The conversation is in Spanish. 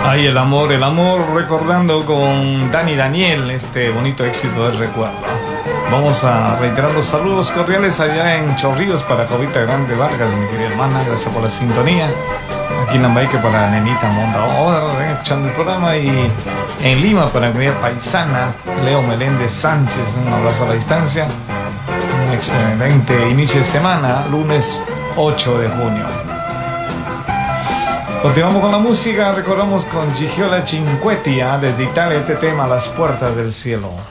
Ay, el amor, recordando con Dani Daniel este bonito éxito del recuerdo. Vamos a reiterar los saludos cordiales allá en Chorrillos para Jovita Grande Vargas, mi querida hermana, gracias por la sintonía. Aquí en Lambayeque para Nenita Monda, ahora escuchando el programa, y en Lima para mi querida paisana Leo Meléndez Sánchez, un abrazo a la distancia. Un excelente inicio de semana, lunes 8 de junio. Continuamos con la música, recordamos con Gigiola Cinquetti desde Italia este tema Las Puertas del Cielo.